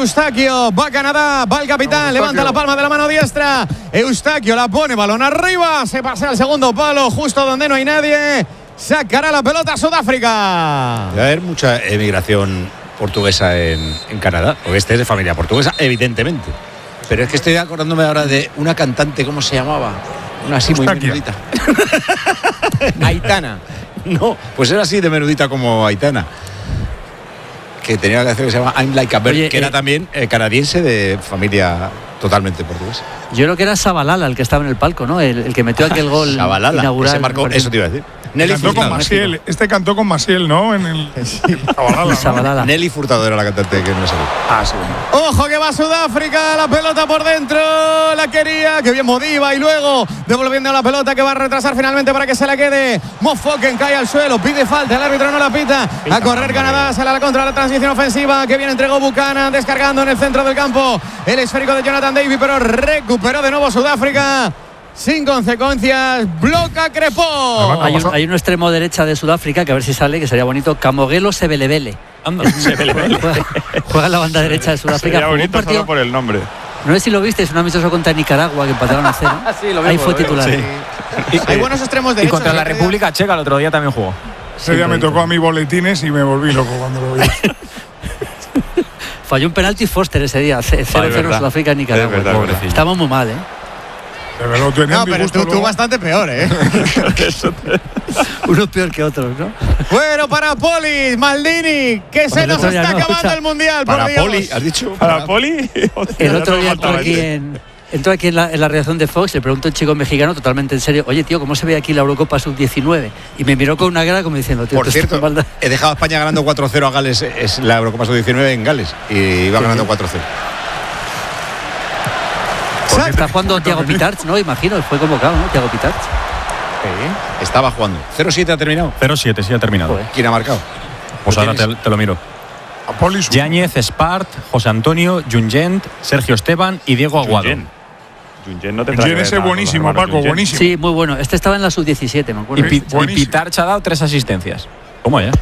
Eustaquio, va Canadá, va el capitán, levanta la palma de la mano diestra. Eustaquio la pone, balón arriba, se pasea al segundo palo, justo donde no hay nadie. Sacará la pelota a Sudáfrica. Va a haber mucha emigración portuguesa en Canadá, porque este es de familia portuguesa, evidentemente. Pero es que estoy acordándome ahora de una cantante, ¿cómo se llamaba? Una así muy menudita. Aitana. No, pues era así de menudita como Aitana. Que tenía una canción que se llama I'm Like a Bird. Oye, que era también canadiense, de familia totalmente portuguesa. Yo creo que era Sabalala el que estaba en el palco, ¿no? El que metió aquel gol Sabalala, inaugural. Ese marcó, eso te iba a decir. Nelly Furtado. Cantó con Maciel, ¿no? En el Sabalala, ¿no? Nelly Furtado era la cantante que no sabía. Sí. Ojo que va Sudáfrica, la pelota por dentro, la quería, que bien Modiba, y luego devolviendo la pelota que va a retrasar finalmente para que se la quede. Mofoken cae al suelo, pide falta, el árbitro no la pita. A correr Canadá, sale a la contra la transición ofensiva, que bien entregó Buchanan, descargando en el centro del campo el esférico de Jonathan David, pero recuperó de nuevo Sudáfrica. Sin consecuencias, bloca Crepó. Hay un extremo derecha de Sudáfrica que a ver si sale, que sería bonito. Camogelo Sebelebele. Juega en la banda derecha de Sudáfrica. Sería bonito solo por el nombre. No sé si lo viste, es un amistoso contra Nicaragua que empataron a 0. Sí, lo ahí fue titular. Sí. Hay buenos extremos derechos. Y contra la República Checa el otro día también jugó. Ese día me tocó a mí boletines y me volví loco cuando lo vi. Falló un penalti Foster ese día, 0-0 Sudáfrica Nicaragua. Estamos muy mal, ¿eh? No, pero tú bastante peor, ¿eh? Unos peor que otros, ¿no? Bueno, para Poli, Maldini, que se nos está acabando el Mundial, por Dios. Para Poli, ¿has dicho? ¿Para Poli? El otro día entró aquí en la redacción de Fox, le preguntó a un chico mexicano totalmente en serio: oye, tío, ¿cómo se ve aquí la Eurocopa Sub-19? Y me miró con una cara como diciendo: tío, por cierto, he dejado a España ganando 4-0 a Gales, es la Eurocopa Sub-19 en Gales, y iba ganando 4-0. Está jugando Thiago Pitarch, ¿no? Imagino, fue convocado, ¿no? Thiago Pitarch. Sí, estaba jugando. 0-7 ha terminado. 0-7, sí ha terminado. Joder. ¿Quién ha marcado? Pues ahora te lo miro. Yáñez, Espart, José Antonio, Jungent, Sergio Esteban y Diego Aguado. Jungent ese buenísimo, Paco, buenísimo. Sí, muy bueno. Este estaba en la Sub-17, me acuerdo. Y Pitarch ha dado 3 asistencias. ¿Cómo ya?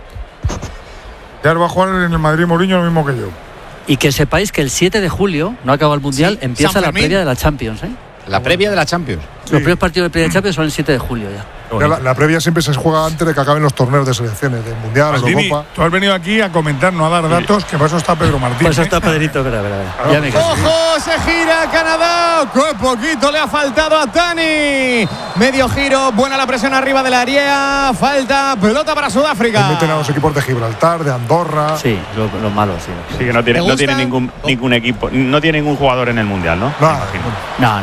Ya va a jugar en el Madrid Mourinho lo mismo que yo. Y que sepáis que el 7 de julio, no acaba el Mundial, empieza la previa de la Champions, ¿eh? La previa de la Champions. Los primeros partidos de previa de Champions son el 7 de julio ya. La previa siempre se juega antes de que acaben los torneos de selecciones, del Mundial, Maldini, Eurocopa. tú has venido aquí a comentar, no a dar datos, que para eso está Pedro Martín. Por eso está Pedrito, verá. ¡Ojo! Se gira Canadá. ¡Qué poquito le ha faltado a Tani! Medio giro, buena la presión arriba del área. Falta, pelota para Sudáfrica. Meten a los equipos de Gibraltar, de Andorra. Sí, los malos, sí. Sí, que no tiene ningún equipo, no tiene ningún jugador en el Mundial, ¿no? No.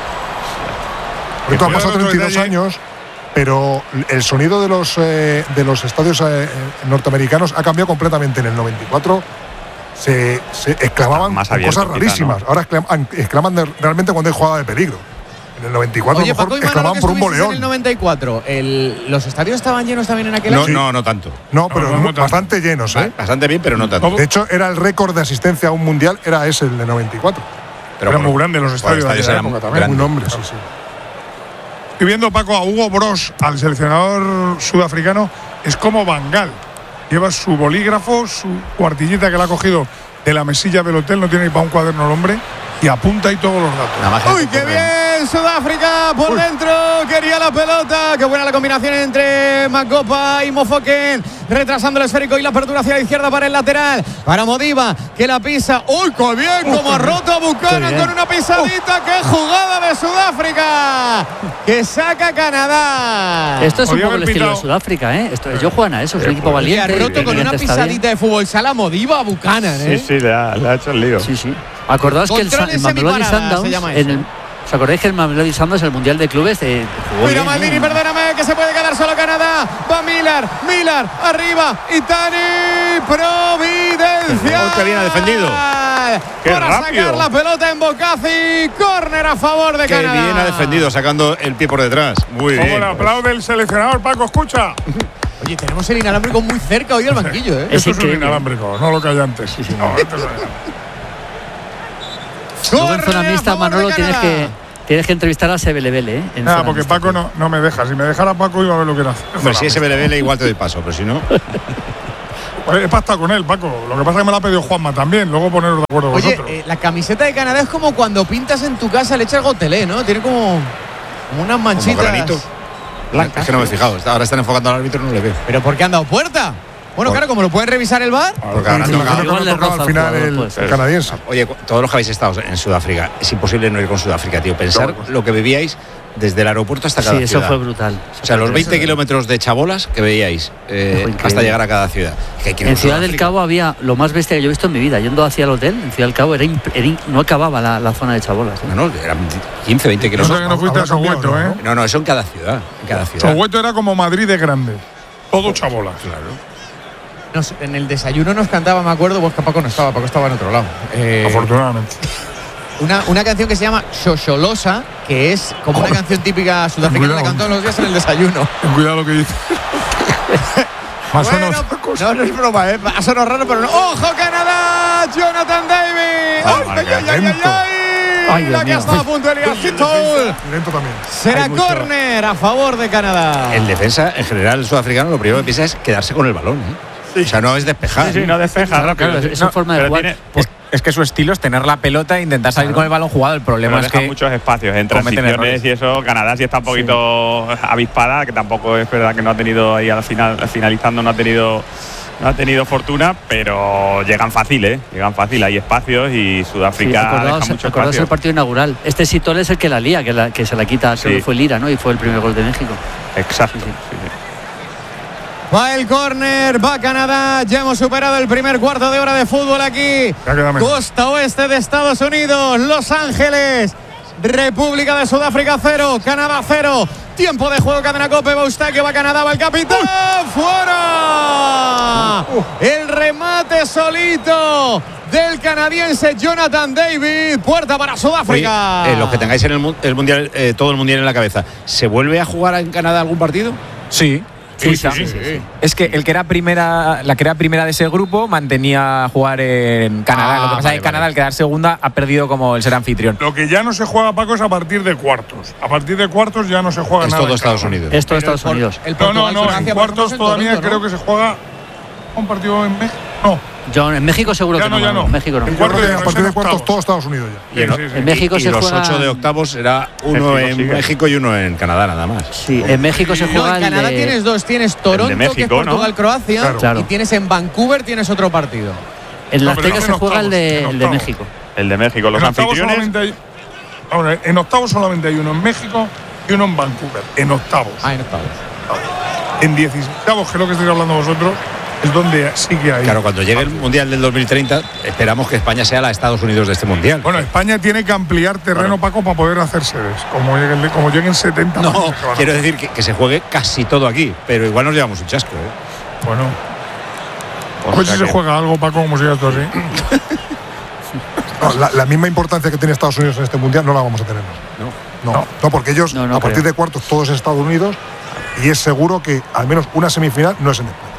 Esto ha pasado 32 años, pero el sonido de los estadios norteamericanos ha cambiado completamente. En el 94 se exclamaban cosas rarísimas. Ahora exclaman realmente cuando hay jugada de peligro. En el 94 Oye, a lo mejor Paco, exclamaban por un boleón. En el 94, ¿los estadios estaban llenos también en aquel año? No tanto. No, pero bastante llenos, ¿eh? Bastante bien, pero no tanto. De hecho, era el récord de asistencia a un mundial, era ese, el de 94. Pero eran muy grandes los estadios de la época también. Muy nombres, sí. Estoy viendo, Paco, a Hugo Bross, al seleccionador sudafricano, es como Van Gaal. Lleva su bolígrafo, su cuartillita que le ha cogido de la mesilla del hotel, no tiene ni para un cuaderno el hombre, y apunta ahí todos los datos. ¡Uy, qué bien! Sudáfrica por dentro, quería la pelota. Qué buena la combinación entre Makopa y Mofoken, retrasando el esférico y la apertura hacia la izquierda para el lateral. Para Modiba, que la pisa. ¡Uy, qué bien! Como ha roto a Buchanan con una pisadita. ¡Qué jugada de Sudáfrica! Que saca Canadá. Esto es un poco el estilo de Sudáfrica, ¿eh? Ellos juegan a eso, es un equipo valiente. Ha roto con una pisadita de fútbol sala Modiba a Buchanan, ¿eh? Sí, le ha hecho el lío. Sí. Acordaos que el Mamelodi Sundowns ¿os acordáis que el Mamelodi Sundowns, el Mundial de Clubes, mira Maldini, perdóname, que se puede quedar solo Canadá. Va Miller, arriba, y Tani, Providencia. ¡Qué bien ha defendido! Para sacar la pelota en Bocazi, córner a favor de Canadá. ¡Qué bien ha defendido, sacando el pie por detrás! Muy bien. ¿Cómo le aplaude el seleccionador, Paco? Escucha. Oye, tenemos el inalámbrico muy cerca hoy del banquillo, ¿eh? Eso es un inalámbrico, no lo que hay antes. Sí. No, Luego en zona mixta, Manolo, tienes que entrevistar a Sebelebele, ¿eh? Nada, porque Paco no me deja. Si me dejara Paco iba a ver lo que era. Pues si ese Sebelebele igual te doy paso, pero si no… He pactado con él, Paco. Lo que pasa es que me la ha pedido Juanma también. Luego poneros de acuerdo vosotros. Oye, la camiseta de Canadá es como cuando pintas en tu casa, le echas gotelé, ¿no? Tiene como unas manchitas. Como granito. Blancas. Es que no me he fijado. Ahora están enfocando al árbitro y no le veo. ¿Pero por qué han dado puerta? Bueno, claro, como lo pueden revisar el VAR. Porque habrá tocado. Igual le roza al al final jugador, el canadiense. Oye, todos los que habéis estado en Sudáfrica, es imposible no ir con Sudáfrica, tío. Pensar lo que vivíais desde el aeropuerto hasta cada Sí, ciudad. eso fue brutal. O sea, los 20 kilómetros de chabolas que veíais hasta llegar a cada ciudad. En Ciudad del Cabo había lo más bestia que yo he visto en mi vida. Yendo hacia el hotel, en Ciudad del Cabo no acababa la zona de chabolas. No, eran 15, 20 kilómetros. No sé que no fuiste a Soweto, ¿eh? No, eso en cada ciudad. Soweto era como Madrid de grande. Todo chabolas. Claro. En el desayuno nos cantaba, me acuerdo, pues que Paco no estaba, Paco estaba en otro lado. Afortunadamente. Una canción que se llama Xoxolosa, que es como una canción típica sudafricana que cantan los días en el desayuno. Ten cuidado lo que dices. No es broma, ha sonado raro, pero no. ¡Ojo, Canadá! ¡Jonathan David! ¡Ay! La que está a punto de liar. Lento también. Será córner a favor de Canadá. En defensa, en general, el sudafricano lo primero que piensa es quedarse con el balón. O sea, no es despejar. Sí, no despeja. Claro, esa forma de jugar. Es que su estilo es tener la pelota e intentar salir con el balón jugado. El problema es que muchos espacios en transiciones y eso. Canadá sí está un poquito avispada, que tampoco es verdad que no ha tenido ahí al final, finalizando, no ha tenido fortuna, pero llegan fácil, llegan fácil, hay espacios y Sudáfrica deja mucho espacio. El partido inaugural. Este Sitol es el que la lía, que se la quita, creo que fue Lira, ¿no? Y fue el primer gol de México. Exacto. Sí. Va el córner, va Canadá. Ya hemos superado el primer cuarto de hora de fútbol aquí. Costa oeste de Estados Unidos, Los Ángeles, República de Sudáfrica 0, Canadá 0. Tiempo de juego, cadena Cope, Baustake, va Canadá, va el capitán. ¡Fuera! El remate solito del canadiense Jonathan David. Puerta para Sudáfrica. Oye, los que tengáis en el mundial, todo el mundial en la cabeza, ¿se vuelve a jugar en Canadá algún partido? Sí. Sí. Es que la que era primera de ese grupo mantenía a jugar en Canadá. Lo que pasa es que Canadá, al quedar segunda, ha perdido como el ser anfitrión. Lo que ya no se juega, Paco, es a partir de cuartos. A partir de cuartos ya no se juega nada. Es todo Estados Unidos. Es todo Estados Unidos. No, en cuartos todavía creo que se juega un partido en México. No. En México seguro que no. En México no. A partir de cuartos todo Estados Unidos ya. En México se los juega. 8 de octavos será uno en México y uno en Canadá nada más. Sí, en México se juega. En Canadá tienes dos, tienes Toronto, México, que es Portugal-Croacia, claro. y tienes en Vancouver tienes otro partido. En la Azteca se juega el de México. El de México, los anfitriones. En octavos solamente hay uno en México y uno en Vancouver. En octavos. En octavos. En 16, que es lo que estáis hablando vosotros, es donde sí que hay. Claro, cuando llegue el Mundial del 2030, esperamos que España sea la de Estados Unidos de este Mundial. Bueno, España tiene que ampliar terreno, Paco, para poder hacer sedes. Como lleguen 70. No, quiero decir que se juegue casi todo aquí, pero igual nos llevamos un chasco. Bueno. Pues si se juega algo, Paco, como siga esto así. La misma importancia que tiene Estados Unidos en este Mundial no la vamos a tener más. No, porque ellos, a partir de cuartos, todos en Estados Unidos, y es seguro que al menos una semifinal no es en España.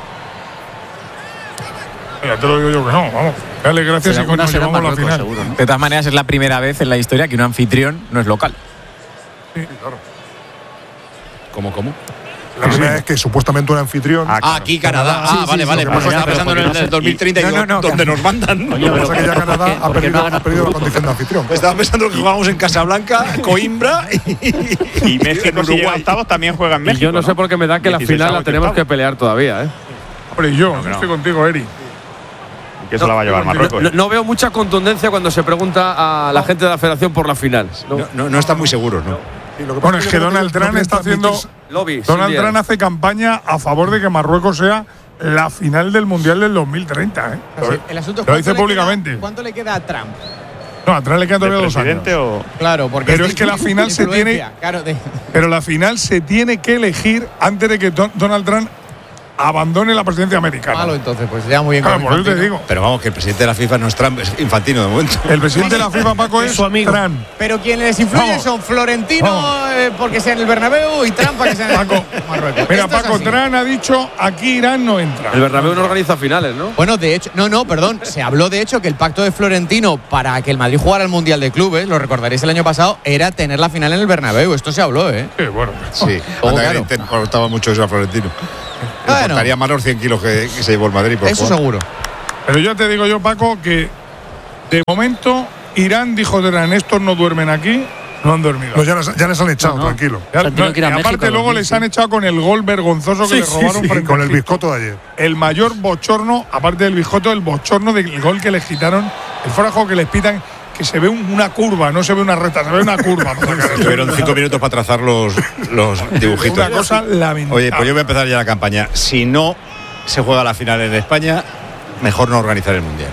Ya te lo digo yo que no, vamos. Dale, gracias y nos llevamos la final. Seguro, ¿no? De todas maneras, es la primera vez en la historia que un anfitrión no es local. Sí, claro. ¿Cómo? La primera vez que supuestamente un anfitrión. Aquí Canadá. Vale. Pues estaba pensando en el 2030 donde nos mandan. Lo que pasa es que ya Canadá ha perdido la condición de anfitrión. Estaba pensando que jugamos en Casablanca, Coimbra y México, si llega a octavos, también juega en México. Y yo no sé por qué me da que la final la tenemos que pelear todavía, Hombre, yo estoy contigo, Eri. Que eso la va a llevar Marruecos. No veo mucha contundencia cuando se pregunta a la gente de la federación por la final. No están muy seguros, ¿no? Bueno, es que Donald Trump está haciendo. Donald Trump hace campaña a favor de que Marruecos sea la final del Mundial del 2030. El asunto es lo dice públicamente. ¿Cuánto le queda a Trump? No, a Trump le quedan todavía 2 años. Claro, porque pero es que la final se tiene. Pero la final se tiene que elegir antes de que Donald Trump abandone la presidencia americana. Malo, entonces, pues ya muy bien. Claro, por eso te digo. Pero vamos, que el presidente de la FIFA no es Trump, es Infantino de momento. El presidente de la FIFA, Paco, es su amigo. Trump. Pero quienes influyen son Florentino porque sea en el Bernabéu y Trump para que sea en el Marruecos. Mira, Paco, Trump ha dicho aquí Irán no entra. El Bernabéu no organiza finales, ¿no? Bueno, de hecho, perdón. Se habló de hecho que el pacto de Florentino para que el Madrid jugara el Mundial de Clubes, lo recordaréis el año pasado, era tener la final en el Bernabéu. Esto se habló, Sí, bueno. Sí, estaba mucho eso a Florentino. Le importaría más los 100 kilos que se llevó el Madrid. Eso seguro. Pero yo te digo Paco, que de momento Irán dijo de Irán, estos no duermen aquí, no han dormido. No, ya les han echado, tranquilo. Y aparte luego les han echado con el gol vergonzoso que les robaron frente con el bizcocho de ayer. El mayor bochorno, aparte del bizcocho, el bochorno del gol que les quitaron, el fuera de juego que les pitan, que se ve una curva, no se ve una recta, se ve una curva. Tuvieron 5 minutos para trazar los dibujitos. Una cosa lamentable. Oye, pues yo voy a empezar ya la campaña. Si no se juega la final en España, mejor no organizar el Mundial.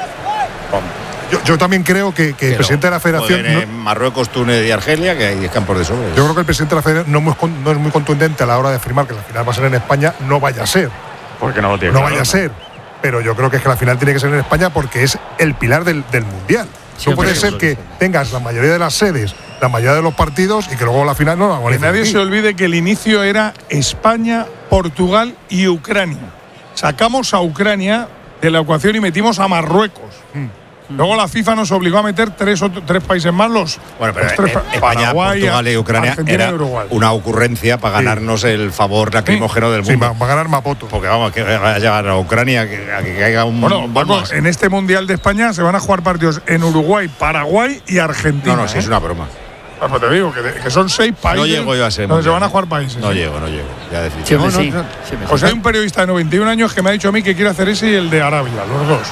Yo también creo que el presidente de la Federación. En Marruecos, Túnez y Argelia, que hay 10 campos de sobra. Yo creo que el presidente de la Federación no es muy contundente a la hora de afirmar que la final va a ser en España. No vaya a ser. Porque no lo tiene. No vaya a ser. Pero yo creo que es que la final tiene que ser en España porque es el pilar del Mundial. No puede ser que tengas la mayoría de las sedes, la mayoría de los partidos y que luego la final no la organice. Que nadie se olvide que el inicio era España, Portugal y Ucrania. Sacamos a Ucrania de la ecuación y metimos a Marruecos. Luego la FIFA nos obligó a meter tres países más, Bueno, pero España, Paraguay, Portugal y Ucrania era una ocurrencia para ganarnos el favor lacrimógeno del mundo. Sí, para ganar Mapoto. Porque vamos, que va a llegar a Ucrania, que caiga un... Bueno, vamos, en este Mundial de España se van a jugar partidos en Uruguay, Paraguay y Argentina. No, sí, es una broma. Pues te digo que son 6 países. No llego yo a ser donde se van a jugar países. No llego. Ya definitivamente. Pues hay un periodista de 91 años que me ha dicho a mí que quiere hacer ese y el de Arabia, los dos.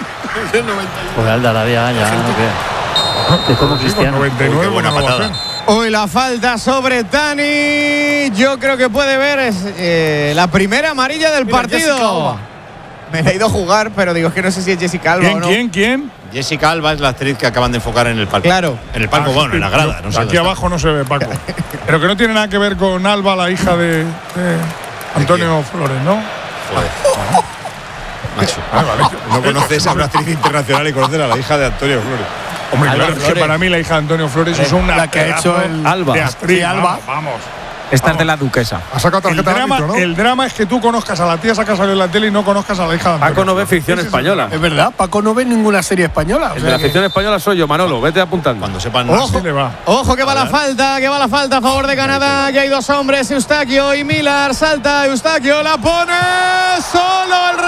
Pues el de Arabia ya no queda. Como Cristiano. 99, buena patada. Hoy la falta sobre Dani. Yo creo que puede ver la primera amarilla del partido. Me la he ido a jugar, pero digo, es que no sé si es Jessica Alba o no. ¿Quién? Jessica Alba es la actriz que acaban de enfocar en el palco. Claro. En el palco, en la grada. No sé aquí abajo no se ve, Paco. Pero que no tiene nada que ver con Alba, la hija de Antonio Flores, ¿no? Joder. Macho. No conoces a una actriz internacional y conoces a la hija de Antonio Flores. Hombre, claro, es que para mí la hija de Antonio Flores es una la que ha hecho el Alba. De actriz, Alba. Vamos. Esta es de la duquesa. Ha sacado tarjeta de árbitro, ¿no? El drama es que tú conozcas a la tía que ha salido en la tele y no conozcas a la hija de Antonio. Paco no ve ficción española. Es verdad, Paco no ve ninguna serie española. El de la ficción española soy yo, Manolo. Vete apuntando. Cuando sepan Ojo que va la falta, a favor de Canadá. Que hay 2 hombres, Eustaquio y Millar. Salta Eustaquio, la pone solo el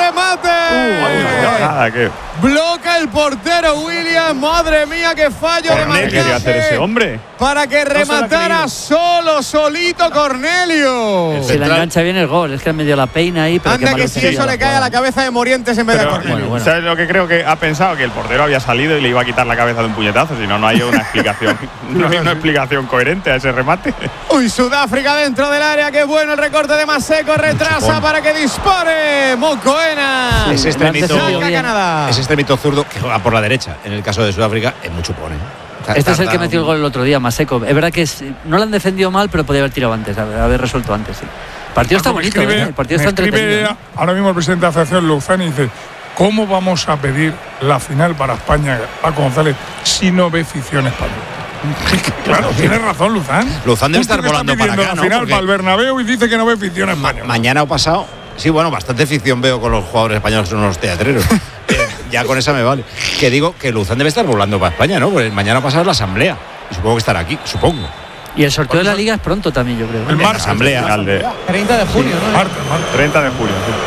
remate. Bloca el portero William. Madre mía, qué fallo de marcaje. ¿Qué quería hacer ese hombre? Para que rematara solito Cornelio. Se la engancha bien el gol. Es que en medio la peina ahí. Pero anda que si eso le cae a la cabeza de Morientes en vez de Cornelio. Bueno. ¿Sabes lo que creo que ha pensado? Que el portero había salido y le iba a quitar la cabeza de un puñetazo. Si no, no hay una explicación. No hay una explicación coherente a ese remate. Uy, Sudáfrica dentro del área. Qué bueno el recorte de Maseko. Retrasa para que dispare Mokoena. Es extremito zurdo que juega por la derecha. En el caso de Sudáfrica es muy chupón. Este es el que metió el gol el otro día, Maseko. Es verdad que no lo han defendido mal, pero podía haber tirado antes, haber resuelto antes. Sí. El partido está bonito, el partido está entretenido. Ahora mismo el presidente de la Federación, Luzán, dice: ¿cómo vamos a pedir la final para España, Paco González, si no ve ficción española? Claro, tienes razón, Luzán. Luzán debe estar volando para acá, la final para el Bernabéu y dice que no ve ficción española. Mañana o pasado. Sí, bueno, bastante ficción veo con los jugadores españoles, son unos teatreros. Ya con esa me vale. Que digo que Luzán debe estar volando para España, ¿no? Porque mañana pasado es la asamblea. Y supongo que estará aquí, supongo. Y el sorteo de la liga es pronto también, yo creo. El martes. Asamblea. 30 de junio, ¿no? Martes. 30 de julio, sí.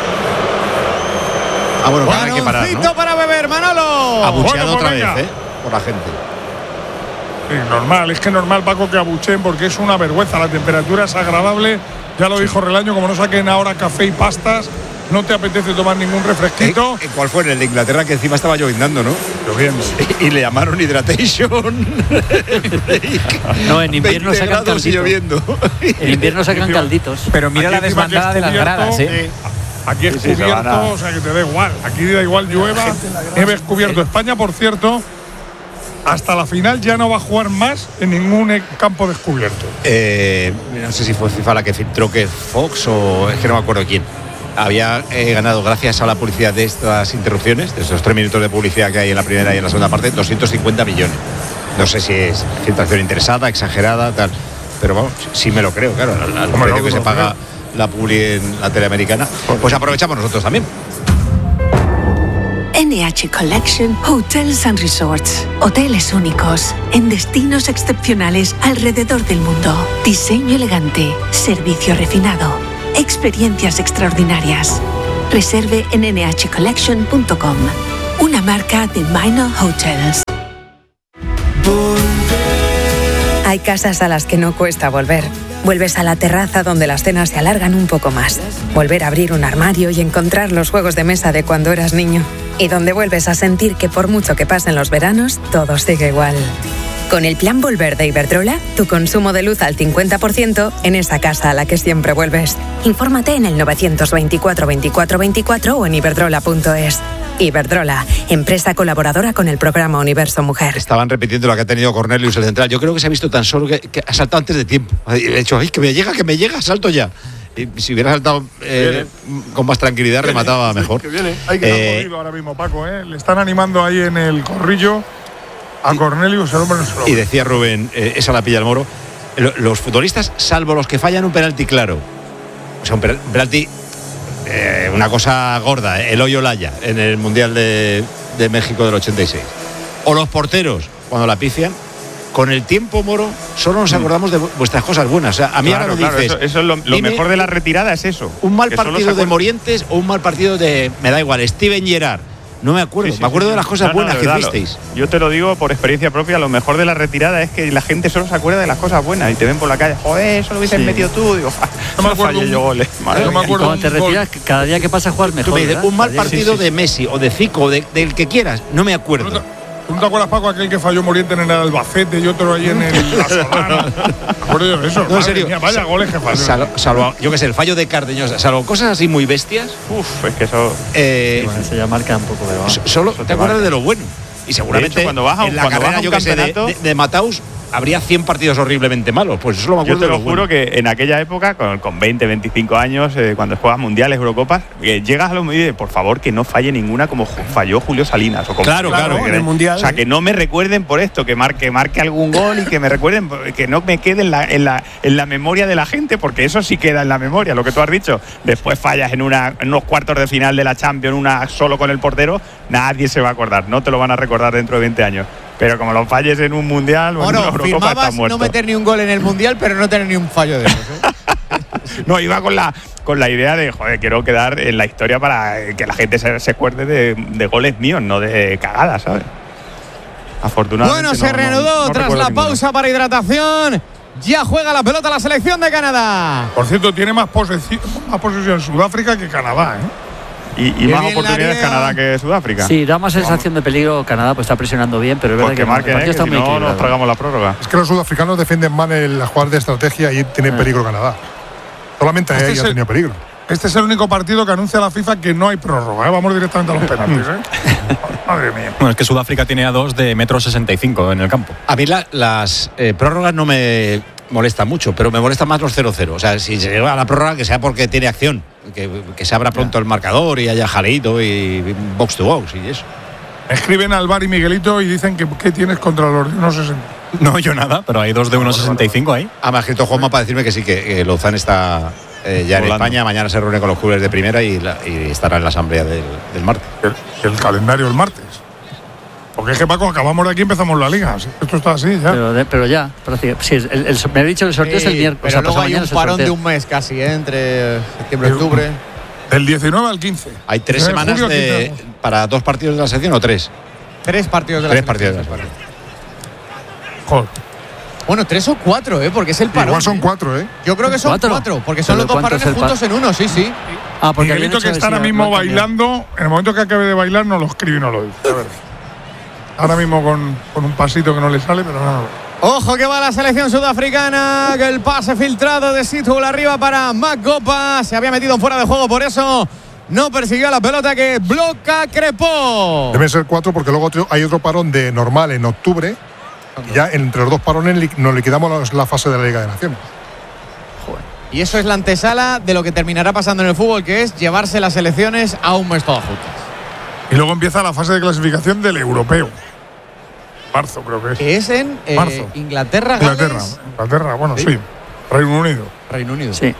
Bueno, claro, hay que parar, ¿no? para beber, Manolo. Abucheado otra vez, por la gente. Sí, normal, es que normal, Paco, que abucheen porque es una vergüenza. La temperatura es agradable. Ya lo dijo Relaño, como no saquen ahora café y pastas, no te apetece tomar ningún refresquito. ¿Cuál fue? En el de Inglaterra, que encima estaba lloviznando, ¿no? Lloviendo. Y le llamaron Hydration. No, en invierno sacan calditos. Lloviendo. En invierno sacan calditos. Pero mira la desbandada de las gradas, ¿eh? Aquí es cubierto, o sea que te da igual. Aquí da igual llueva, nieve es cubierto. España, por cierto, hasta la final ya no va a jugar más en ningún campo descubierto. No sé si fue FIFA la que filtró que Fox o es que no me acuerdo quién. Había ganado, gracias a la publicidad de estas interrupciones, de esos 3 minutos de publicidad que hay en la primera y en la segunda parte, 250 millones. No sé si es filtración interesada, exagerada, tal. Pero vamos, sí me lo creo, claro, al precio que se paga la publi en la tele americana. Pues aprovechamos nosotros también. NH Collection Hotels and Resorts. Hoteles únicos en destinos excepcionales alrededor del mundo. Diseño elegante, servicio refinado. experiencias extraordinarias. Reserve en nhcollection.com, una marca de Minor Hotels. Hay casas a las que no cuesta volver. Vuelves a la terraza donde las cenas se alargan un poco más. Volver a abrir un armario y encontrar los juegos de mesa de cuando eras niño. Y donde vuelves a sentir que por mucho que pasen los veranos, todo sigue igual. Con el plan Volver de Iberdrola, tu consumo de luz al 50% en esa casa a la que siempre vuelves. Infórmate en el 924 24 24 o en iberdrola.es. Iberdrola, empresa colaboradora con el programa Universo Mujer. Estaban repitiendo lo que ha tenido Cornelius, el central. Yo creo que se ha visto tan solo que ha saltado antes de tiempo. Ha dicho, ay, que me llega, salto ya. Y si hubiera saltado con más tranquilidad, remataba mejor. Que viene. Hay que estar corrido ahora mismo, Paco. Le están animando ahí en el corrillo a Cornelius, el hombre no se lo ve. Y decía Rubén, esa la pilla el Moro. Los futbolistas, salvo los que fallan un penalti claro. O sea, un penalti... una cosa gorda, el Hoyo Laya en el Mundial de México del 86. O los porteros, cuando la pifian. Con el tiempo, Moro, solo nos acordamos de vuestras cosas buenas. O sea, a mí ahora me dices... Eso es lo mejor de la retirada, es eso. Un mal partido de Morientes o un mal partido de... Me da igual, Steven Gerrard. No me acuerdo, me acuerdo de las cosas buenas que hicisteis. Yo te lo digo por experiencia propia, lo mejor de la retirada es que la gente solo se acuerda de las cosas buenas y te ven por la calle, joder, eso lo hubieses metido tú, digo, no me acuerdo yo goles. No me acuerdo. Cuando te retiras, cada día que pasa a jugar mejor. Tú me dices, un mal partido de Messi o de Zico o del que quieras, no me acuerdo. ¿Tú no te acuerdas, Paco, aquel que falló Morientes en el Albacete y otro ahí en la Solana? ¿Me acuerdo yo de eso? No, en serio. Mía, vaya goles que falló. Salvo, yo qué sé, el fallo de Cardeñosa, salvo cosas así muy bestias. Es que eso... se ya marca un poco de... Solo te acuerdas de lo bueno. Y seguramente de hecho, cuando vas a, en la carrera, yo que sé, de Mataus, habría 100 partidos horriblemente malos. Pues eso lo me acuerdo. Yo te lo juro que en aquella época, con 20, 25 años, cuando juegas mundiales, Eurocopas, llegas a los medios y por favor que no falle ninguna como falló Julio Salinas. O como claro, en el mundial. O sea, que no me recuerden por esto, que marque algún gol y que me recuerden, que no me quede en la memoria de la gente, porque eso sí queda en la memoria, lo que tú has dicho. Después fallas en unos cuartos de final de la Champions, una solo con el portero, nadie se va a acordar, no te lo van a recordar dentro de 20 años. Pero como lo falles en un mundial o en una Eurocopa, estás muerto. No meter ni un gol en el mundial, pero no tener ni un fallo de esos. No, iba con la idea de, joder, quiero quedar en la historia para que la gente se acuerde de goles míos, no de cagadas, ¿sabes? Afortunadamente. Bueno, se reanudó tras la pausa para hidratación. Ya juega la pelota la selección de Canadá. Por cierto, tiene más posesión Sudáfrica que Canadá, ¿eh? Y más oportunidades Canadá que Sudáfrica. Sí, da más sensación de peligro. Canadá pues está presionando bien, pero es verdad que marquen, está muy no nos tragamos la prórroga. Es que los sudafricanos defienden mal el jugar de estrategia y tienen peligro Canadá. Solamente ahí ha tenido peligro. Este es el único partido que anuncia la FIFA que no hay prórroga, ¿eh? Vamos directamente a los penaltis, ¿eh? Madre mía. Bueno, es que Sudáfrica tiene a 2 de 1,65 m en el campo. A mí las prórrogas no me molestan mucho, pero me molestan más los 0-0. O sea, si se llega a la prórroga, que sea porque tiene acción. Que se abra pronto el marcador y haya jaleito y box to box y eso. Escriben al bar y Miguelito y dicen que ¿qué tienes contra los de 1,60? No, yo nada, pero hay 2 de 1,65 ahí. Me ha escrito Juanma para decirme que sí, que Lozán está ya en España. Mañana se reúne con los clubes de primera y estará en la asamblea del martes. El calendario el martes. Porque es que, Paco, acabamos de aquí y empezamos la liga. Esto está así ya. Pero ya. Sí, me he dicho el sorteo es el miércoles. Pero luego hay un parón de un mes casi, entre septiembre y octubre. Del 19 al 15. Hay 3 semanas para 2 partidos de la selección o 3. 3 partidos de la selección. Joder. Bueno, 3 o 4, porque es el parón. Igual son 4, Yo creo que son 4, porque son los 2 parones juntos en uno, sí. Porque Miguelito, que está ahora mismo bailando, en el momento que acabe de bailar, no lo escribe y no lo dice. A ver. Ahora mismo con un pasito que no le sale, pero no. Ojo que va la selección sudafricana, que el pase filtrado de Sitwell arriba para Magopa. Se había metido fuera de juego, por eso no persiguió la pelota que bloca Crepó. Deben ser 4 porque luego hay otro parón de normal en octubre. Y ya entre los 2 parones nos liquidamos la fase de la Liga de Naciones. Joder. Y eso es la antesala de lo que terminará pasando en el fútbol, que es llevarse las selecciones a un mes todas juntas. Y luego empieza la fase de clasificación del europeo. Marzo, creo que es. Que es en Inglaterra, bueno, sí. Reino Unido. Sí.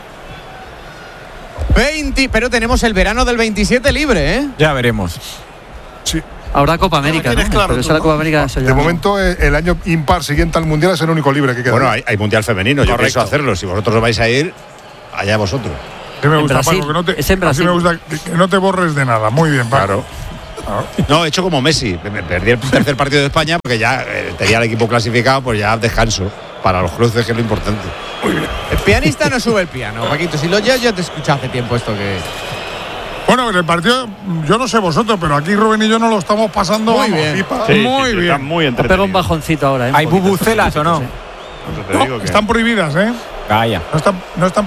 20, pero tenemos el verano del 27 libre, ¿eh? Ya veremos. Sí. Habrá Copa América, ¿no? Claro, pero la Copa América de momento, el año impar siguiente al Mundial es el único libre que queda. Bueno, hay Mundial femenino, yo pienso hacerlo. Si vosotros os vais a ir, allá vosotros. me gusta, Brasil. Paco, Es en Brasil. así me gusta que no te borres de nada. Muy bien, Paco. Claro. No, he hecho como Messi. Me perdí el tercer partido de España porque ya tenía el equipo clasificado, pues ya descanso para los cruces, que es lo importante. Muy bien. El pianista no sube el piano, Paquito. Si lo yo te escuché hace tiempo esto que. Bueno, en el partido, yo no sé vosotros, pero aquí Rubén y yo nos lo estamos pasando muy bien. Pipa. Sí, muy bien. Está muy Ha pegado un bajoncito ahora. ¿Hay bubucelas o no? No, están prohibidas, ¿eh? Calla. No están